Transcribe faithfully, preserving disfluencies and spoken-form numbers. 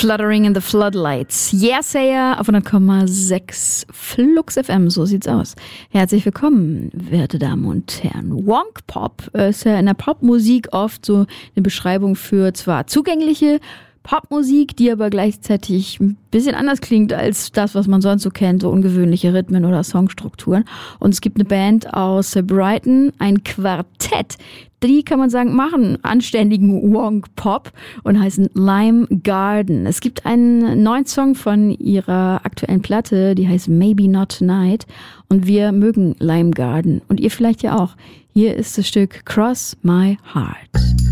Fluttering in the Floodlights. Yeah, Sayer auf hundert Komma sechs Flux F M, so sieht's aus. Herzlich willkommen, werte Damen und Herren. Wonk Pop ist ja in der Popmusik oft so eine Beschreibung für zwar zugängliche Popmusik, die aber gleichzeitig ein bisschen anders klingt als das, was man sonst so kennt, so ungewöhnliche Rhythmen oder Songstrukturen. Und es gibt eine Band aus Brighton, ein Quartett, die, kann man sagen, machen anständigen Wonk-Pop und heißen Lime Garden. Es gibt einen neuen Song von ihrer aktuellen Platte, die heißt Maybe Not Tonight. Und wir mögen Lime Garden und ihr vielleicht ja auch. Hier ist das Stück Cross My Heart.